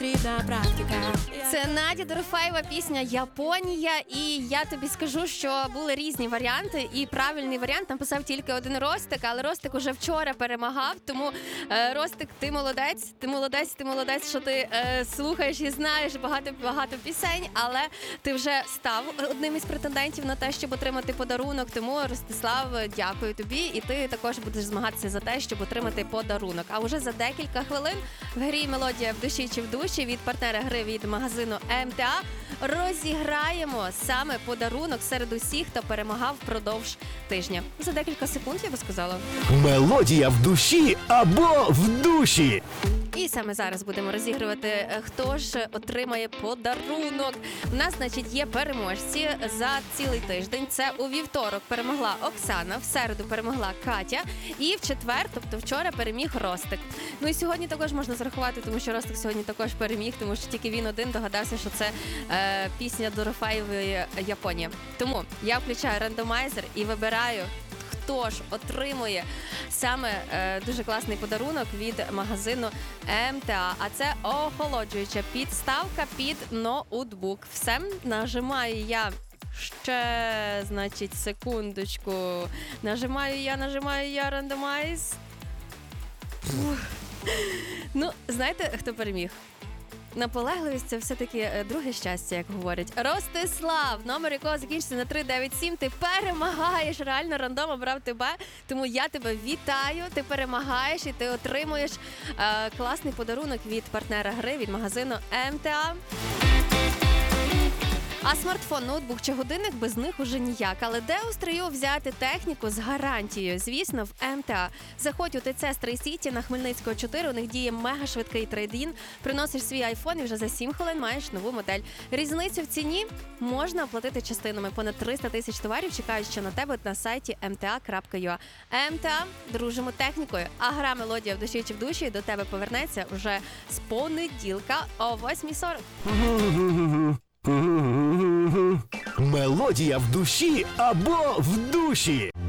потрібна практика. Це Надя Дорофеєва, пісня «Японія». І я тобі скажу, що були різні варіанти. І правильний варіант написав тільки один Ростик, але Ростик уже вчора перемагав. Тому, Ростик, ти молодець, що ти слухаєш і знаєш багато пісень, але ти вже став одним із претендентів на те, щоб отримати подарунок. Тому, Ростислав, дякую тобі. І ти також будеш змагатися за те, щоб отримати подарунок. А вже за декілька хвилин в грі «Мелодія в душі чи в душі» від партнера гри від магазину МТА розіграємо саме подарунок серед усіх, хто перемагав впродовж тижня. За декілька секунд, я би сказала. Мелодія в душі або в душі. І саме зараз будемо розігрувати, хто ж отримає подарунок. У нас, значить, є переможці за цілий тиждень. Це у вівторок перемогла Оксана, в середу перемогла Катя і в четвер, тобто вчора, переміг Ростик. Ну і сьогодні також можна зарахувати, тому що Ростик сьогодні також переміг, тому що тільки він один догадався, що це пісня Дорофеєвої «Японія». Тому я включаю рандомайзер і вибираю, хто ж отримує саме дуже класний подарунок від магазину МТА. А це охолоджуюча підставка під ноутбук. Все, нажимаю я ще, значить, секундочку. Нажимаю я рандомайз. Ну, знаєте, хто переміг? Наполегливість – це все-таки друге щастя, як говорять. Ростислав, номер якого закінчиться на 397, ти перемагаєш, реально рандом обрав тебе, тому я тебе вітаю, ти перемагаєш і ти отримуєш класний подарунок від партнера гри, від магазину МТА. А смартфон, ноутбук чи годинник без них уже ніяк. Але де у стрию взяти техніку з гарантією? Звісно, в МТА. Заходь у ТЦ Стрий Сіті на Хмельницького 4, у них діє мега-швидкий трейд-ін. Приносиш свій айфон і вже за 7 хвилин маєш нову модель. Різницю в ціні можна оплатити частинами. Понад 300 тисяч товарів чекають ще на тебе на сайті mta.ua. МТА, дружимо технікою. А гра «Мелодія в душі чи в душі» до тебе повернеться вже з понеділка о 8:40. Мелодія в душі або в душі.